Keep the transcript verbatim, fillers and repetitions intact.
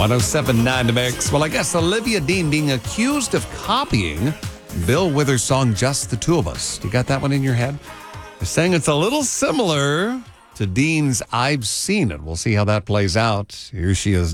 one oh seven point nine to Mix. Well, I guess Olivia Dean being accused of copying Bill Withers' song Just the Two of Us. You got that one in your head? They're saying it's a little similar to Dean's I've Seen It. We'll see how that plays out. Here she is